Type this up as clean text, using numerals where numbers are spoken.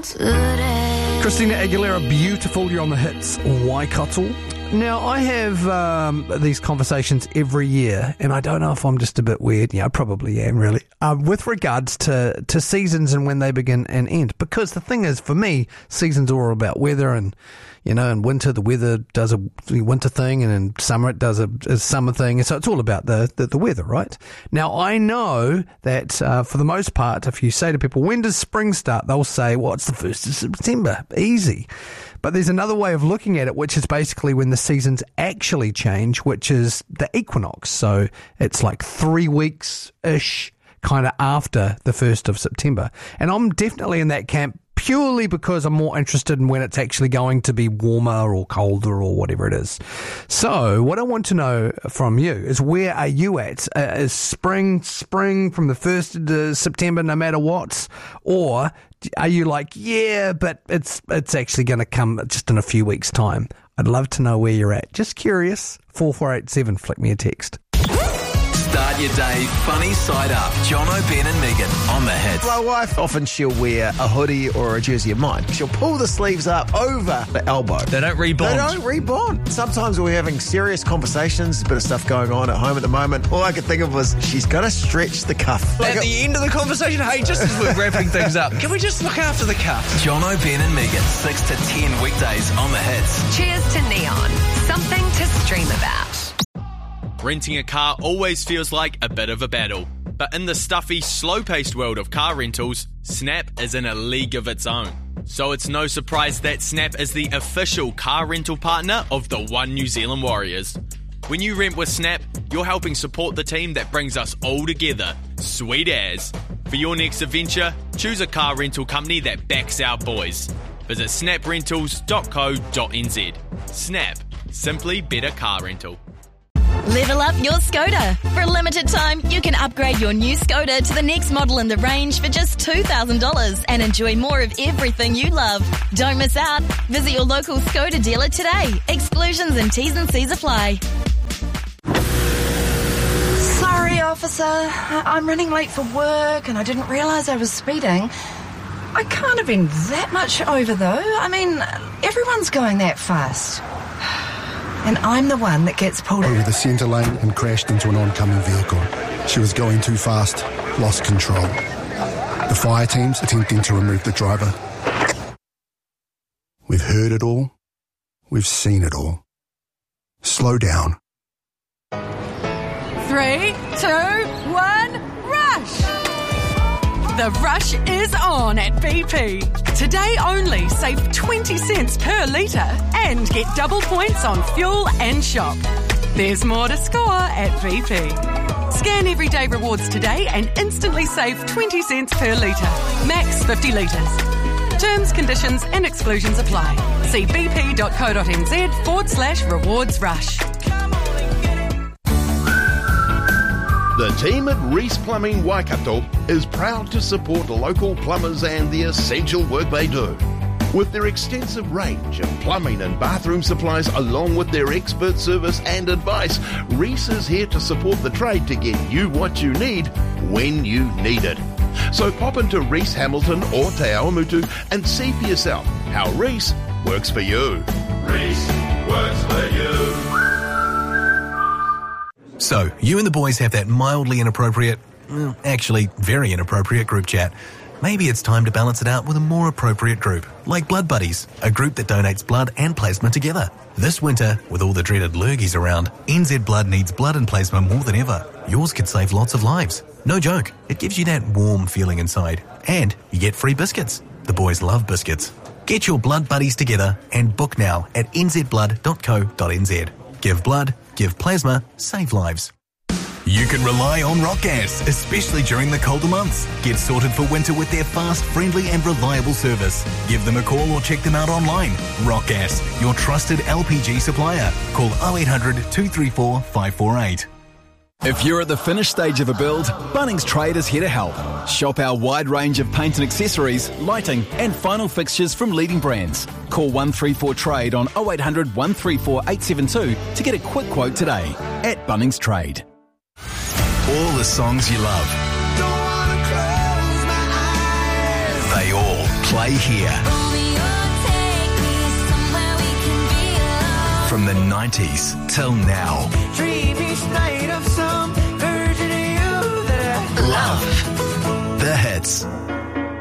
today. Christina Aguilera, Beautiful. You're on the hits Waikato. Now, I have these conversations every year, and I don't know if I'm just a bit weird. Yeah, I probably am, really. With regards to seasons and when they begin and end. Because the thing is, for me, seasons are all about weather, and, you know, in winter, the weather does a winter thing, and in summer, it does a summer thing. And so it's all about the weather, right? Now, I know that for the most part, if you say to people, when does spring start? They'll say, well, it's the 1st of September. Easy. But there's another way of looking at it, which is basically when the seasons actually change, which is the equinox. So it's like 3 weeks-ish kind of after the 1st of September. And I'm definitely in that camp purely because I'm more interested in when it's actually going to be warmer or colder or whatever it is. So what I want to know from you is, where are you at? Is spring from the 1st of September no matter what? Or are you like, yeah, but it's actually going to come just in a few weeks' time? I'd love to know where you're at. Just curious. 4487, flick me a text. Start your day funny side up. Jono, Ben and Megan on the hits. My wife, often she'll wear a hoodie or a jersey of mine. She'll pull the sleeves up over the elbow. They don't rebond. Sometimes we're having serious conversations, a bit of stuff going on at home at the moment. All I could think of was, she's going to stretch the cuff. At the end of the conversation, hey, just as we're wrapping things up, can we just look after the cuff? Jono, Ben and Megan, 6 to 10 weekdays on the hits. Cheers to Neon. Something to stream about. Renting a car always feels like a bit of a battle. But in the stuffy, slow-paced world of car rentals, Snap is in a league of its own. So it's no surprise that Snap is the official car rental partner of the One New Zealand Warriors. When you rent with Snap, you're helping support the team that brings us all together. Sweet as. For your next adventure, choose a car rental company that backs our boys. Visit snaprentals.co.nz. Snap. Simply better car rental. Level up your Skoda. For a limited time, you can upgrade your new Skoda to the next model in the range for just $2,000 and enjoy more of everything you love. Don't miss out. Visit your local Skoda dealer today. Exclusions and T's and C's apply. Sorry, officer. I'm running late for work and I didn't realise I was speeding. I can't have been that much over, though. I mean, everyone's going that fast. And I'm the one that gets pulled over the centre lane and crashed into an oncoming vehicle. She was going too fast, lost control. The fire team's attempting to remove the driver. We've heard it all. We've seen it all. Slow down. 3, 2, 1, rush! The rush is on at BP. Today only, save 20 cents per litre and get double points on fuel and shop. There's more to score at BP. Scan Everyday Rewards today and instantly save 20 cents per litre. Max 50 litres. Terms, conditions and exclusions apply. See bp.co.nz/rewards rush. The team at Reese Plumbing Waikato is proud to support local plumbers and the essential work they do. With their extensive range of plumbing and bathroom supplies, along with their expert service and advice, Reese is here to support the trade to get you what you need when you need it. So pop into Reese Hamilton or Te Awamutu and see for yourself how Reese works for you. Reese works for you. So, you and the boys have that mildly inappropriate, actually very inappropriate group chat. Maybe it's time to balance it out with a more appropriate group, like Blood Buddies, a group that donates blood and plasma together. This winter, with all the dreaded lurgies around, NZ Blood needs blood and plasma more than ever. Yours could save lots of lives. No joke, it gives you that warm feeling inside. And you get free biscuits. The boys love biscuits. Get your Blood Buddies together and book now at nzblood.co.nz. Give blood, give plasma, save lives. You can rely on Rock Gas, especially during the colder months. Get sorted for winter with their fast, friendly and reliable service. Give them a call or check them out online. Rock Gas, your trusted LPG supplier. Call 0800 234 548. If you're at the finished stage of a build, Bunnings Trade is here to help. Shop our wide range of paint and accessories, lighting and final fixtures from leading brands. Call 134 Trade on 0800 134 872 to get a quick quote today at Bunnings Trade. All the songs you love. They all Play here. From the 90s till now. Love the hits.